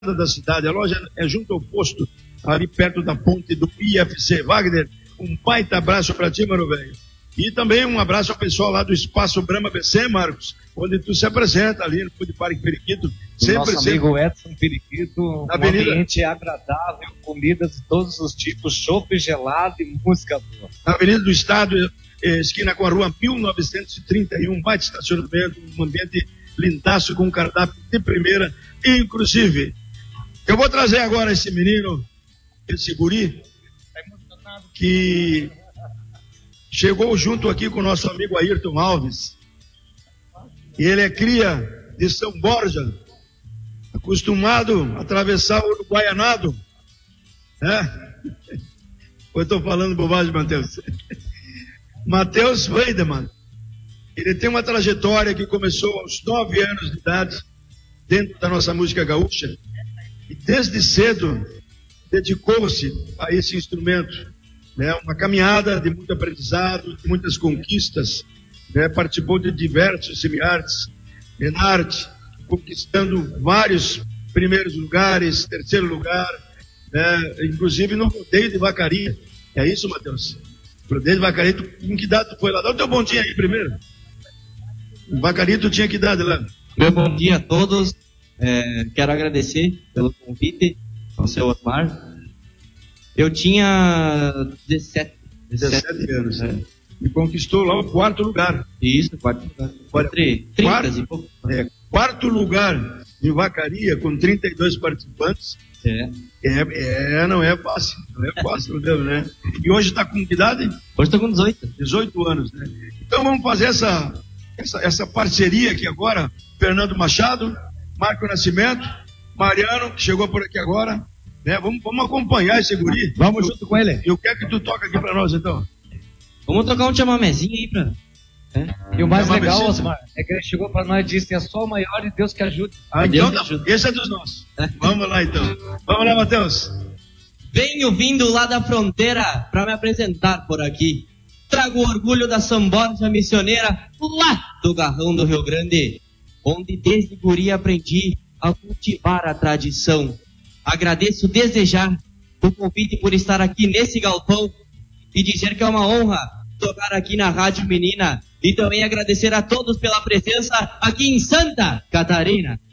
da cidade. A loja é junto ao posto, ali perto da ponte do IFC. Wagner, um baita abraço para ti, mano velho. E também um abraço ao pessoal lá do Espaço Brahma BC, Marcos, onde tu se apresenta ali no Food Park Periquito. Nosso amigo Edson Periquito, um Avenida... ambiente agradável, comidas de todos os tipos, chopp gelado e música boa. Na Avenida do Estado, esquina com a rua 1931, baita estacionamento, um ambiente lindaço com um cardápio de primeira. Inclusive, eu vou trazer agora esse menino, esse guri, que chegou junto aqui com o nosso amigo Ayrton Alves. E ele é cria de São Borja, acostumado a atravessar o Uruguaianado, né? Eu estou falando bobagem, Matheus. Matheus Weidemann. Ele tem uma trajetória que começou aos 9 anos de idade, dentro da nossa música gaúcha, e desde cedo dedicou-se a esse instrumento, né? Uma caminhada de muito aprendizado, de muitas conquistas, né? Participou de diversos semi-artes, Enarte, conquistando vários primeiros lugares, terceiro lugar, né? Inclusive no rodeio de Vacaria. É isso, Matheus? Rodeio de Vacaria, em que idade tu foi lá? Dá o teu bom dia aí primeiro. Em Vacaria tu tinha que idade lá? Meu bom dia a todos. Quero agradecer pelo convite ao seu Osmar. Eu tinha 17 anos. E conquistou lá o 4º lugar. Isso, 4º lugar. Entre 30 e pouco. 4º lugar em Vacaria, com 32 participantes. Não é fácil. Não é fácil mesmo, né? E hoje está com que idade? Hoje estou com 18. 18 anos, né? Então vamos fazer essa parceria aqui agora. Fernando Machado, Marco Nascimento, Mariano, que chegou por aqui agora, né? Vamos acompanhar esse guri. Vamos junto com ele. Eu quero que tu toque aqui pra nós, então. Vamos tocar um chamamezinho aí pra... E o mais legal, Osmar, é que ele chegou pra nós e disse: é só o maior e Deus que ajude. Então tá, esse é dos nossos. Vamos lá, então. Vamos lá, Matheus. Venho vindo lá da fronteira pra me apresentar por aqui. Trago o orgulho da São Borja missioneira lá do Garrão do Rio Grande, onde desde guri aprendi a cultivar a tradição. Agradeço desde já o convite por estar aqui nesse galpão e dizer que é uma honra tocar aqui na Rádio Menina, e também agradecer a todos pela presença aqui em Santa Catarina.